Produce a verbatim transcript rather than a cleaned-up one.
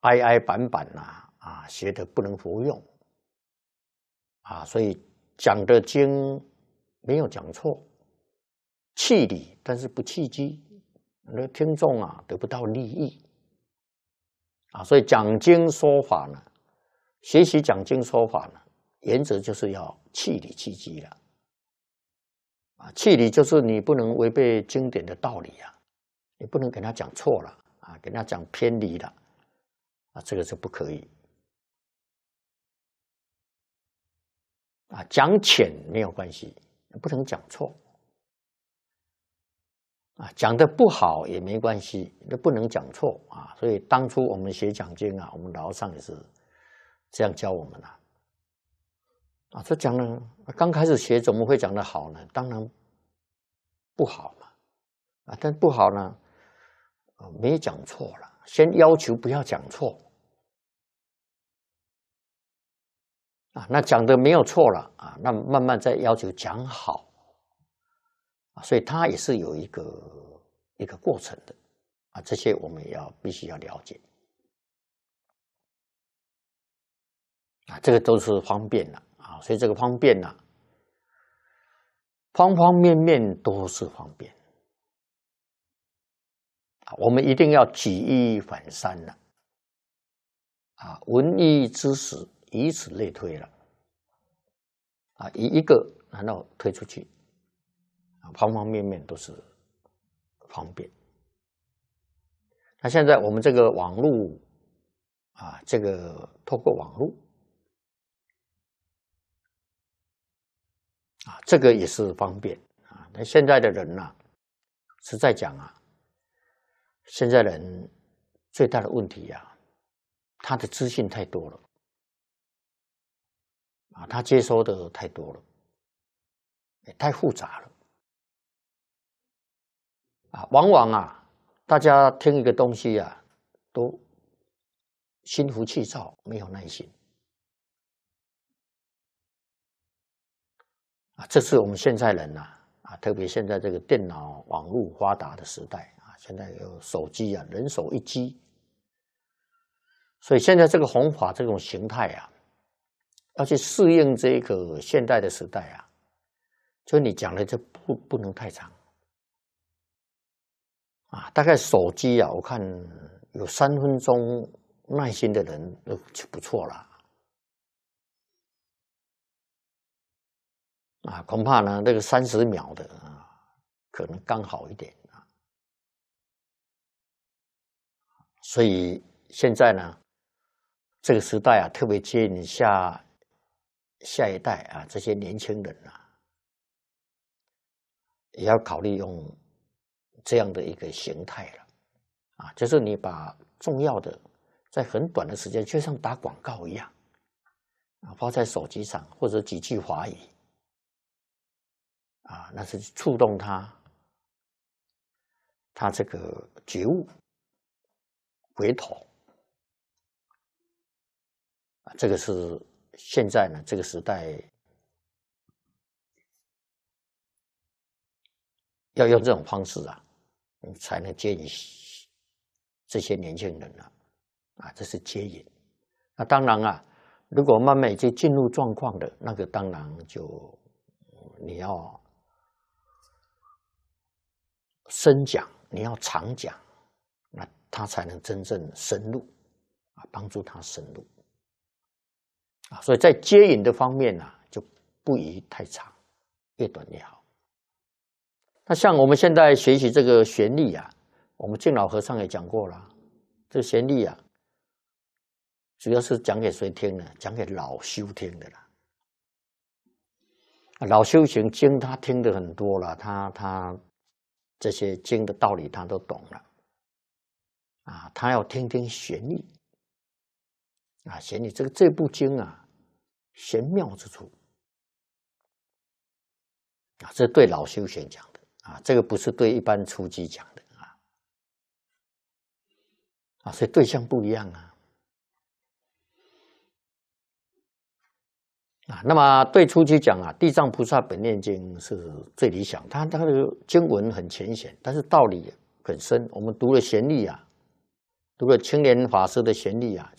哀哀板板呐，啊，学的不能活用，啊，所以讲的经没有讲错，气理但是不契机，那听众啊得不到利益，啊，所以讲经说法呢，学习讲经说法呢，原则就是要气理契机了，啊，气理就是你不能违背经典的道理啊，你不能给他讲错了啊，给他讲偏离了。啊，这个是不可以啊，讲浅没有关系，不能讲错啊，讲的不好也没关系，那不能讲错啊。所以当初我们学讲经啊，我们老和尚也是这样教我们的啊。这讲的刚开始学怎么会讲得好呢？当然不好嘛啊，但不好呢，没讲错了。先要求不要讲错啊，那讲的没有错了啊，那慢慢再要求讲好啊，所以它也是有一个一个过程的啊，这些我们也要必须要了解啊，这个都是方便了啊，所以这个方便呢，方方面面都是方便。我们一定要举一反三了，啊，闻一知十，以此类推了，啊，以一个然后推出去，啊，方方面面都是方便。那现在我们这个网络，啊，这个透过网络，啊，这个也是方便啊。那现在的人呐、啊，实在讲啊。现在人最大的问题啊，他的资讯太多了，啊，他接收的太多了，也太复杂了，啊，往往啊，大家听一个东西啊，都心浮气躁，没有耐心，啊，这是我们现在人呐，啊，特别现在这个电脑网络发达的时代。现在有手机啊，人手一机，所以现在这个弘法这种形态啊，要去适应这个现代的时代啊，就你讲的就不不能太长啊。大概手机啊，我看有三分钟耐心的人就不错了啊，恐怕呢这个三十秒的啊，可能刚好一点。所以现在呢，这个时代啊，特别接引下下一代啊，这些年轻人啊，也要考虑用这样的一个形态了啊，就是你把重要的在很短的时间，就像打广告一样啊，发在手机上或者几句华语啊，那是触动他他这个觉悟。回头啊，这个是现在呢这个时代要用这种方式啊，才能接引这些年轻人啊，啊，这是接引。那当然啊，如果慢慢已经进入状况的那个，当然就你要深讲，你要常讲，那他才能真正深入啊，帮助他深入啊。所以在接引的方面呢、啊，就不宜太长，越短越好。那像我们现在学习这个旋律啊，我们净老和尚也讲过了，这个旋律啊，主要是讲给谁听呢？讲给老修听的啦。老修行经他听的很多了，他他这些经的道理他都懂了。啊，他要听听旋律啊，旋律这个这部经啊，玄妙之处啊，这对老修行讲的啊，这个不是对一般初级讲的啊，啊，所以对象不一样啊，啊，那么对初级讲啊，《地藏菩萨本愿经》是最理想，它它的经文很浅显，但是道理很深，我们读了旋律啊。 如果青莲法师的旋律啊，